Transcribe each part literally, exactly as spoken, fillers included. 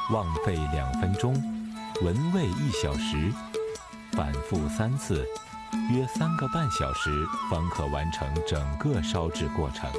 旺沸两分钟，文味一小时，反复三次，约三个半小时方可完成整个烧制过程。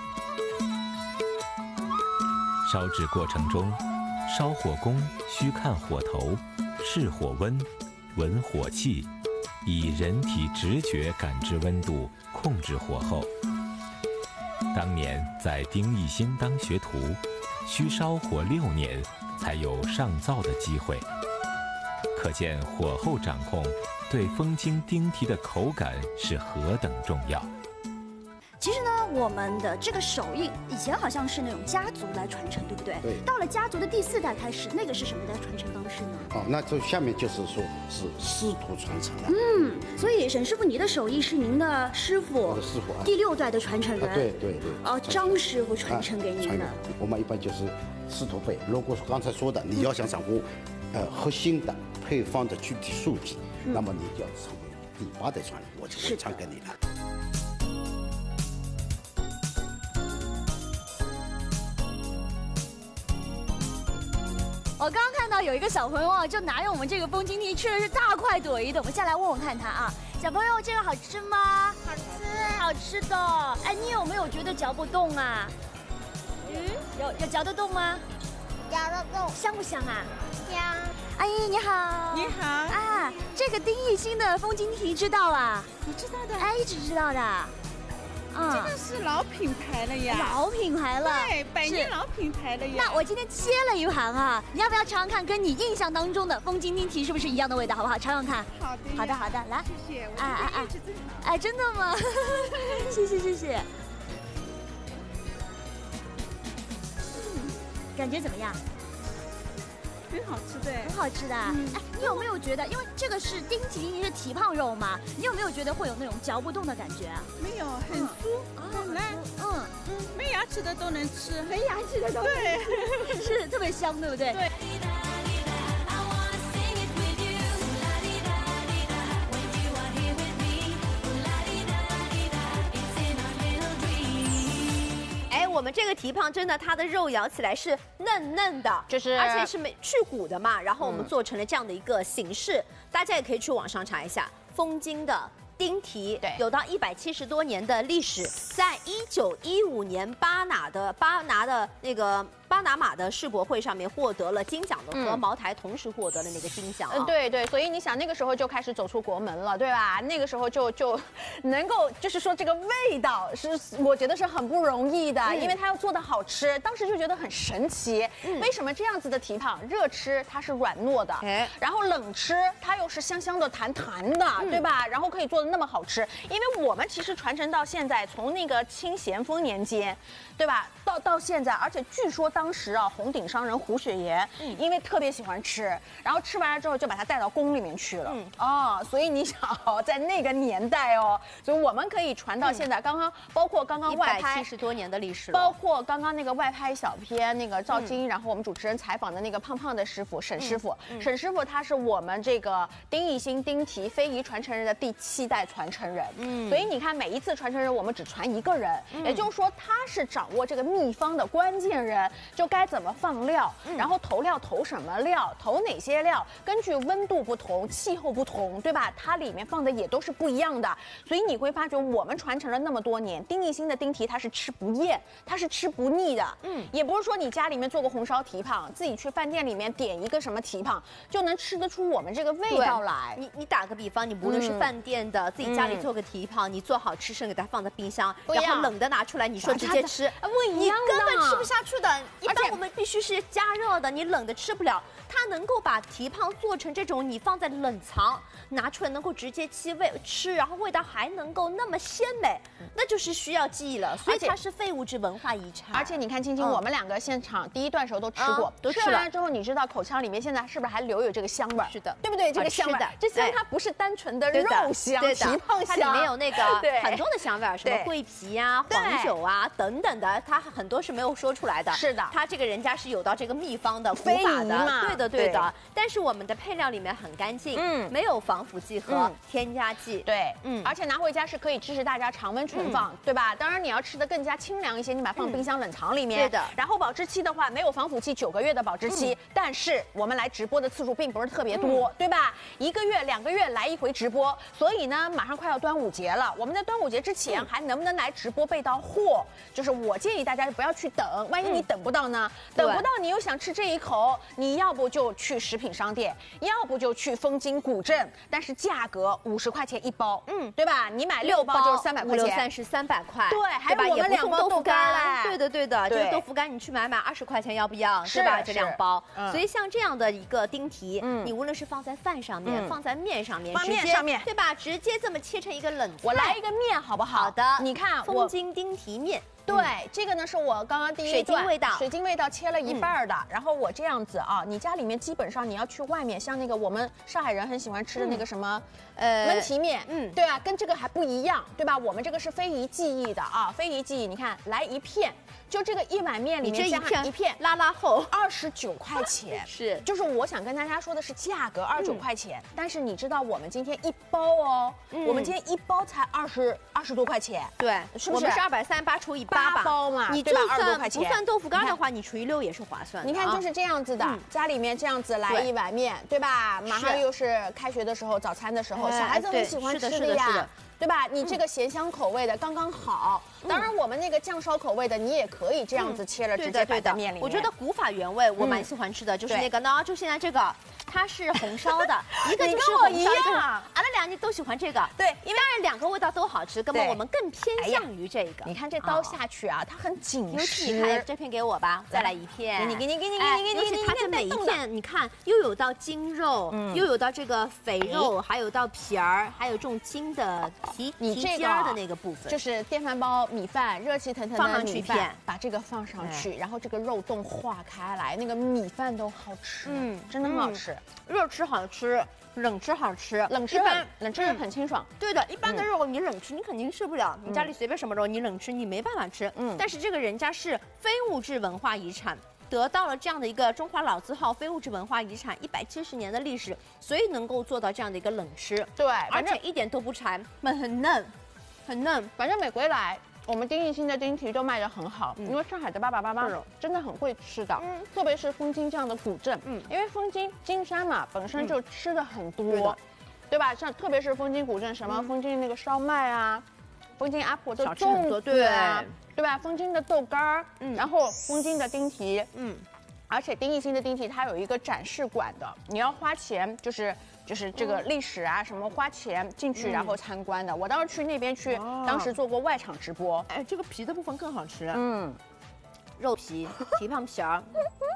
烧制过程中，烧火工需看火头、视火温、闻火气，以人体直觉感知温度，控制火候。当年在丁义兴当学徒，需烧火六年才有上灶的机会。可见火候掌控对风晶丁蹄的口感是何等重要。 其实呢，我们的这个手艺以前好像是那种家族来传承，对不对？ 对。 到了家族的第四代开始，那个是什么的传承方式呢？ 哦，那这下面就是说是师徒传承了。 嗯，所以沈师傅，你的手艺是您的师傅， 我的师傅啊， 第六代的传承人。 啊、对对对。 哦，张师傅传承给您的。 啊、我们一般就是师徒辈。如果说刚才说的，你要想掌握，呃，核心的配方的具体数据，嗯、那么你就要成为第八代传人，我就会传给你了。 我刚刚看到有一个小朋友啊，就拿着我们这个风晶蹄吃的是大快朵颐的。我们再来问问看他啊，小朋友，这个好吃吗？ 好吃， 好吃的。哎，你有没有觉得嚼不动啊？嗯，有有嚼得动吗？ 嚼得动。 香不香啊？ 香。 阿姨你好。 你好。 啊，这个丁义兴的风晶蹄知道啊？ 我知道的。 哎，一直知道的。 嗯，这个是老品牌了呀， 老品牌了， 对，百年老品牌了呀。 那我今天切了一盘啊，你要不要尝尝看，跟你印象当中的风晶丁蹄是不是一样的味道，好不好？尝尝看。 好的， 好的，好的，来， 谢谢。 哎哎哎， 真好。 哎，真的吗？谢谢谢谢。嗯，感觉怎么样？ 很好吃的， 很好吃的。嗯、哎，你有没有觉得，因为这个是丁蹄，你是蹄膀肉嘛，你有没有觉得会有那种嚼不动的感觉啊？ 没有，很酥，很嫩，嗯嗯，没牙齿的都能吃， 没牙齿的都能吃，对，是特别香，对不对？ 对。 我们这个蹄膀真的，它的肉咬起来是嫩嫩的， 就是而且是没去骨的嘛。然后我们做成了这样的一个形式，嗯、大家也可以去网上查一下风晶的丁蹄， 对， 有到一百七十多年的历史，在一九一五年巴拿的巴拿的那个。巴拿马的世博会上面获得了金奖的，和茅台同时获得了那个金奖、啊。 嗯，对对，所以你想那个时候就开始走出国门了，对吧？那个时候就就能够就是说这个味道是，我觉得是很不容易的，嗯、因为它要做的好吃，当时就觉得很神奇。嗯、为什么这样子的蹄膀，热吃它是软糯的，哎，然后冷吃它又是香香的、弹弹的，嗯、对吧？然后可以做的那么好吃，因为我们其实传承到现在，从那个清咸丰年间，对吧？到到现在，而且据说当时啊，红顶商人胡雪岩，嗯，因为特别喜欢吃，然后吃完了之后就把它带到宫里面去了，嗯，哦，所以你想哦，在那个年代哦，所以我们可以传到现在，嗯、刚刚包括刚刚外拍一百七十多年的历史， 包括刚刚那个外拍小片那个赵晶，嗯、然后我们主持人采访的那个胖胖的师傅沈师傅，嗯嗯、沈师傅他是我们这个丁义兴丁蹄非遗传承人的第七代传承人，嗯，所以你看每一次传承人我们只传一个人，嗯、也就是说他是掌握这个秘方的关键人，就该怎么放料，嗯、然后投料投什么料，投哪些料，根据温度不同、气候不同，对吧？它里面放的也都是不一样的。所以你会发觉，我们传承了那么多年，丁义兴的丁蹄它是吃不厌，它是吃不腻的。嗯，也不是说你家里面做个红烧蹄膀，自己去饭店里面点一个什么蹄膀，就能吃得出我们这个味道来。 你你打个比方，你无论是饭店的，嗯、自己家里做个蹄膀，你做好吃剩给它放在冰箱，然后冷的拿出来，你说直接吃， 不一样的， 你根本吃不下去的。一般我们必须是加热的，你冷的吃不了。它能够把蹄膀做成这种，你放在冷藏拿出来能够直接吃味吃，然后味道还能够那么鲜美，那就是需要记忆了。所以它是非物质文化遗产。 而且你看青青，嗯、我们两个现场第一段时候都吃过，嗯、都吃完了之后，你知道口腔里面现在是不是还留有这个香味？ 是的， 对不对？这个香味，这香它不是单纯的肉香、蹄膀香， 它里面有那个很多的香味，什么桂皮啊、黄酒啊等等的，它很多是没有说出来的。 是的， 它这个人家是有到这个秘方的古非法遗嘛的，对的对的对。 但是我们的配料里面很干净， 嗯没有防腐剂和嗯添加剂。 对， 嗯嗯，而且拿回家是可以支持大家常温存放，对吧？当然你要吃的更加清凉一些，你把它放冰箱冷藏里面。 对的然后保质期的话，没有防腐剂，九个月的保质期。但是我们来直播的次数并不是特别多，对吧？一个月、两个月来一回直播，所以呢，马上快要端午节了，我们在端午节之前还能不能来直播备到货？就是我建议大家不要去等，万一你等不到呢？等不到你又想吃这一口，你要不就去食品商店，要不就去丰金古镇，但是价格五十块钱一包，嗯，对吧？你买六包就是三百块五六钱。 三十三百块， 对还有吧？ 我们也不送豆腐两包豆干干， 嘞对的对的，这对个豆腐干你去买买二十块钱要不要？ 是对吧？这是两包， 嗯所以像这样的一个丁蹄， 嗯你无论是放在饭上面， 嗯放在面上面， 放直接面上面对吧？直接这么切成一个冷菜。 我来一个面好不好？ 好的， 你看丰我。 金丁蹄面。 对，这个呢是我刚刚第一水晶段味道水晶味道切了一半儿的，然后我这样子啊，你家里面基本上你要去外面，像那个我们上海人很喜欢吃的那个什么，呃，焖蹄面， 嗯嗯，对啊，跟这个还不一样，对吧？我们这个是非遗技艺的啊，非遗技艺，你看来一片，就这个一碗面里你这面加一片一片拉拉厚， 二十九块钱， 是就是我想跟大家说的是价格二十九嗯块钱，但是你知道我们今天一包哦， 嗯我们今天一包才二十二十多块钱， 对， 是不是我们是二百三十八除以八吧， 八包嘛你就对吧二十多算块钱不算豆腐干的话，你除以六也是划算的啊。 你看就是这样子的， 嗯家里面这样子来对一碗面，对吧？马上是又是开学的时候，早餐的时候， 哎小孩子对很喜欢是的吃呀是的是的， 对吧？你这个咸香口味的刚刚好。当然，我们那个酱烧口味的，你也可以这样子切了，直接对的对的摆在面里面。 我觉得古法原味我蛮嗯喜欢吃的，就是对那个呢，就现在这个，它是红烧的，一个你就是跟我一红烧一个是样俺们俩你都喜欢这个， 对因为当然两个味道都好吃，根本对我们更偏哎呀向于这个。 你看这刀下去啊，它很紧尤其你看，哎实。 这片给我吧，再来一片。 给你给你给你哎给你给你给你尤其它这每一片，你看又有到筋肉，又有到这个肥肉，还有到皮儿，还有这种筋的蹄蹄你这个尖儿的那个部分。 就是电饭煲米饭，热气腾腾放的米上去一片饭，把这个放上去，然后这个肉冻化开来，那个米饭都好吃， 嗯嗯，真的很好吃。 热吃好吃，冷吃好吃， 冷吃一般很冷吃很清爽。 对的，一般的肉你冷吃你肯定吃不了，你家里随便什么肉你冷吃你没办法吃。嗯嗯， 但是这个人家是非物质文化遗产。得到了这样的一个中华老字号非物质文化遗产一百七十年的历史，所以能够做到这样的一个冷吃， 对， 而反正且一点都不柴，很嫩，很嫩。 反正每回来，我们丁义兴的丁蹄都卖得很好，因为上海的爸爸妈妈是真的很会吃的， 嗯特别是丰金这样的古镇， 嗯因为丰金金山嘛本身就吃的很多， 对的对吧？像特别是丰金古镇，什么丰金那个烧麦啊，丰金阿婆的少吃很多粽子啊， 对对吧？丰金的豆干儿， 嗯然后丰金的丁蹄， 嗯， 而且丁义兴的丁蹄它有一个展示馆的，你要花钱，就是就是这个历史啊什么花钱进去然后参观的。我当时去那边去，当时做过外场直播。 哎，这个皮的部分更好吃， 嗯， 肉皮、蹄膀皮儿，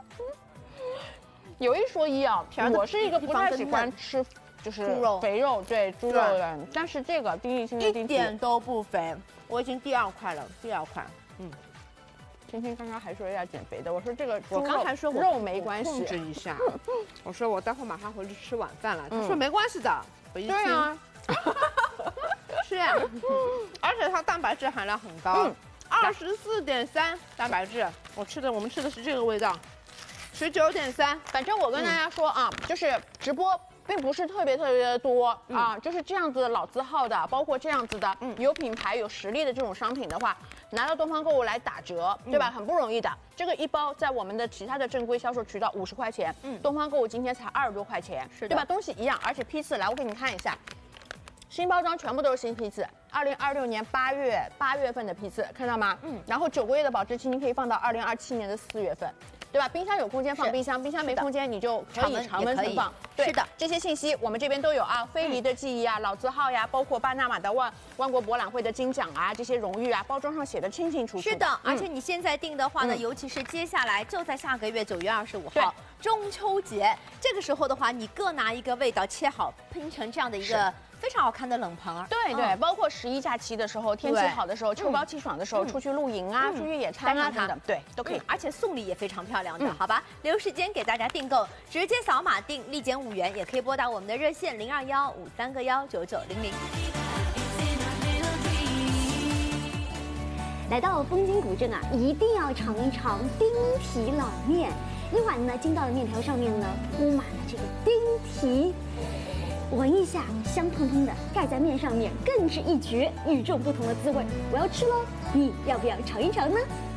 有一说一啊皮儿，的我是一个不太喜地方更嫩欢吃就是猪肉肥肉，对猪肉的人，但是这个丁义兴的一丁蹄， 点都不肥。我已经第二块了，第二块。 青青刚刚还说要减肥的，我说这个我猪肉刚才说我肉没关控制系， 一下，我说我待会马上回去吃晚饭了。他嗯说没关系的，我一听对啊， 是呀，而且它蛋白质含量很高嗯， 二十四点三蛋白质。我吃的我们吃的是这个味道，十九点三。 反正我跟大家说啊，就是直播。并不是特别特别的多啊，就是这样子老字号的，包括这样子的有品牌、有实力的这种商品的话，拿到东方购物来打折，对吧？很不容易的。这个一包在我们的其他的正规销售渠道五十块钱，嗯，东方购物今天才二十多块钱， 是的对吧？东西一样，而且批次来，我给你看一下，新包装全部都是新批次，二零二六年八月八月份的批次，看到吗？嗯，然后九个月的保质期，你可以放到二零二七年的四月份。对吧？冰箱有空间放是冰箱，冰箱没空间你就可以常温存放。 是的， 这些信息我们这边都有啊，非遗的记忆啊，老字号呀，包括巴拿马的万万国博览会的金奖啊，这些荣誉啊，包装上写的清清楚楚。 是的，而且你现在订的话呢， 嗯尤其是接下来就在下个月九月二十五对号中秋节，这个时候的话，你各拿一个味道切好，拼成这样的一个非常好看的冷盘儿。 对对，包括十一假期的时候，天气对好的时候，秋高气爽的时候，出去露营啊，出去野餐啊带上它等等，对，都可以嗯。而且送礼也非常漂亮的， 嗯好吧？留时间给大家订购，直接扫码订，立减五元，也可以拨打我们的热线零二幺五三个幺九九零零。 来到枫金古镇啊，一定要尝一尝丁蹄老面。一碗呢筋道的面条上面呢铺满了这个丁蹄，闻一下香喷喷的，盖在面上面更是一绝，与众不同的滋味。我要吃喽，你要不要尝一尝呢？